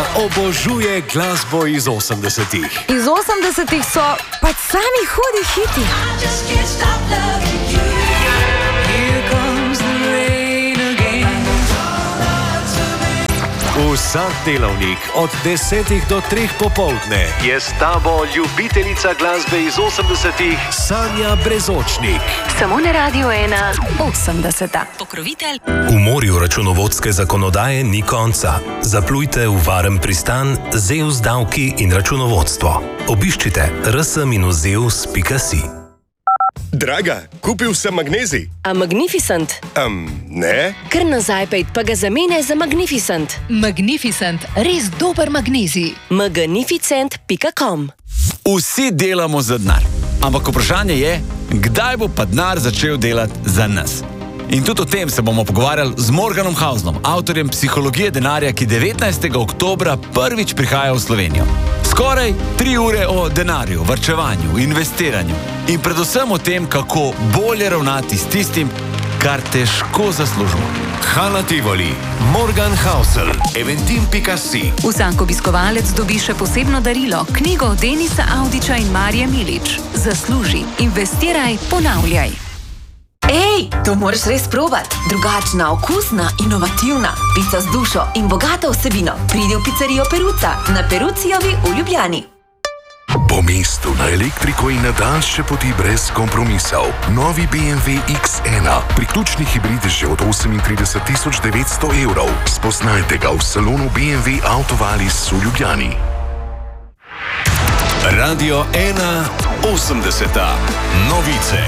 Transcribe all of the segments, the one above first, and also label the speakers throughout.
Speaker 1: obožuje glasbo iz 80-ih.
Speaker 2: Iz 80-ih so pač sami hudi hiti.
Speaker 1: Vsak delavnik od 10 do 3 popoldne je s tabo ljubiteljica glasbe iz 80-ih Sanja Brezočnik.
Speaker 3: Samo na Radio 1
Speaker 2: 80.
Speaker 3: Pokrovitelj.
Speaker 4: V morju računovodske zakonodaje ni konca. Zaplujte v varen pristan Zeus davki in računovodstvo. Obiščite rs-zeus.si.
Speaker 5: Draga, kupil sem magnezij.
Speaker 6: A Magnificent?
Speaker 5: Ne.
Speaker 6: Kar nazaj pejt, pa ga zamene za Magnificent.
Speaker 3: Magnificent, res dober magnezij.
Speaker 6: Magnificent.com.
Speaker 7: Vsi delamo za denar. Ampak vprašanje je, kdaj bo pa denar začel delati za nas? In tudi o tem se bomo pogovarjali z Morganom Hausnom, avtorjem Psihologije denarja, ki 19. oktobra prvič prihaja v Slovenijo. Skoraj 3 ure o denarju, varčevanju, investiranju in predvsem o tem, kako bolje ravnati s tistim, kar težko zaslužimo.
Speaker 1: Hala Tivoli, Morgan Hausel, Eventim.si.
Speaker 3: Vsak obiskovalec dobi še posebno darilo, knjigo Denisa Avdića in Marije Milič. Zasluži, investiraj, ponavljaj.
Speaker 2: Ej, to moraš res probati. Drugačna, okusna, inovativna. Pica z dušo in bogato vsebino. Pridi v pizzerijo Peruca na Perucijovi v Ljubljani.
Speaker 8: Po mestu na elektriko in na daljše poti brez kompromisov. Novi BMW X1. Priključni hibrid že od 38.900 evrov. Spoznajte ga v salonu BMW Autovalis v Ljubljani.
Speaker 1: Radio 1 80. Novice.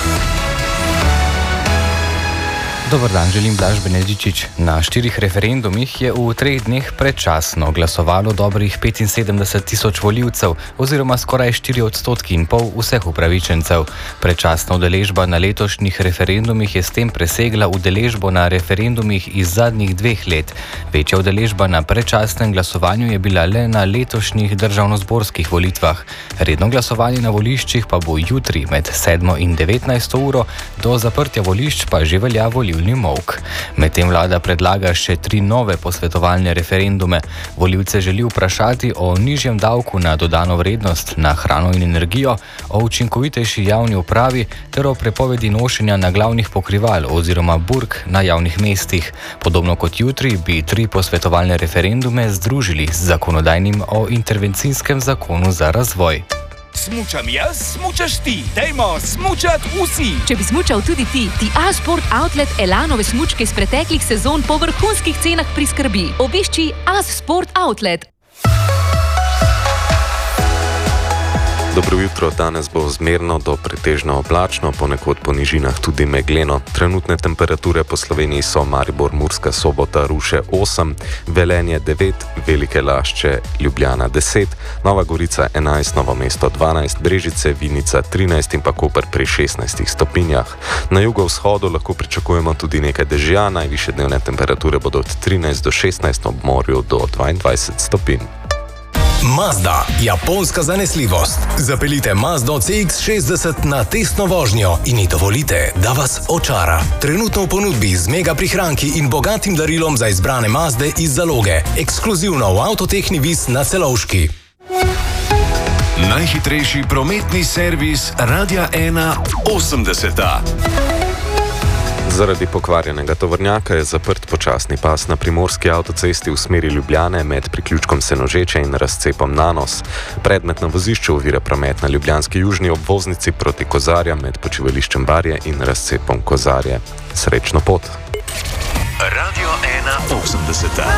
Speaker 9: Dober dan, želim Blaž Benedičič. Na 4 referendumih je v 3 dneh predčasno glasovalo dobrih 75.000 volivcev oziroma skoraj 4,5% vseh upravičencev. Predčasna udeležba na letošnjih referendumih je s tem presegla udeležbo na referendumih iz zadnjih 2 let. Večja udeležba na predčasnem glasovanju je bila le na letošnjih državnozborskih volitvah. Redno glasovanje na voliščih pa bo jutri med 7 in 19 uro, do zaprtja volišč pa že velja volivni molk. Medtem vlada predlaga še 3 nove posvetovalne referendume. Volivce želi vprašati o nižjem davku na dodano vrednost na hrano in energijo, o učinkovitejši javni upravi ter o prepovedi nošenja naglavnih pokrival oziroma burk na javnih mestih. Podobno kot jutri bi 3 posvetovalne referendume združili z zakonodajnim o intervencijskem zakonu za razvoj.
Speaker 10: Smučam jaz, smučaš ti. Dajmo smučat vsi.
Speaker 3: Če bi smučal tudi ti A-Sport Outlet Elanove smučke iz preteklih sezon po vrhunskih cenah priskrbi. Obišči A-Sport Outlet.
Speaker 11: Dobro jutro, danes bo zmerno do pretežno oblačno, ponekod po nižinah tudi megleno. Trenutne temperature po Sloveniji so Maribor, Murska Sobota, Ruše 8, Velenje 9, Velike Lašče, Ljubljana 10, Nova Gorica 11, Novo mesto 12, Brežice, Vinica 13 in pa Koper pri 16 stopinjah. Na jugovzhodu lahko pričakujemo tudi nekaj dežja, najvišje dnevne temperature bodo od 13 do 16, ob morju do 22 stopinj.
Speaker 4: Mazda, japonska zanesljivost. Zapeljite Mazdo CX-60 na testno vožnjo in ji dovolite, da vas očara. Trenutno v ponudbi z mega prihranki in bogatim darilom za izbrane Mazde iz zaloge. Ekskluzivno v Avtotehni Vis na Celovški.
Speaker 1: Najhitrejši prometni servis Radia 1 80.
Speaker 11: Zaradi pokvarjenega tovornjaka je zaprt počasni pas na primorski avtocesti v smeri Ljubljane med priključkom Senožeče in razcepom Nanos. Predmet na vozišču ovira promet na ljubljanski južni obvoznici proti Kozarjam med počivališčem Barje in razcepom Kozarje. Srečno pot!
Speaker 1: Radio 1 80.